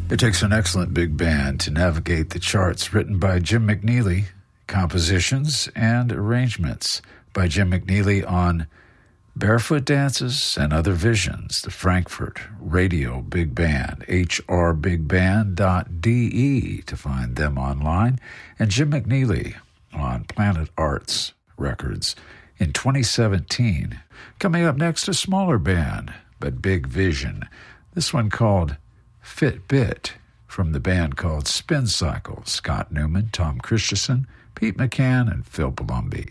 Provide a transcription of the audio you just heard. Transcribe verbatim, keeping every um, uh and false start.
It takes an excellent big band to navigate the charts, written by Jim McNeely, compositions and arrangements by Jim McNeely on Barefoot Dances and Other Visions, the Frankfurt Radio Big Band, h r big band dot d e to find them online, and Jim McNeely on Planet Arts Records in twenty seventeen. Coming up next, a smaller band, but big vision. This one called Fitbit, from the band called Spin Cycle. Scott Newman, Tom Christensen, Pete McCann, and Phil Palumbi.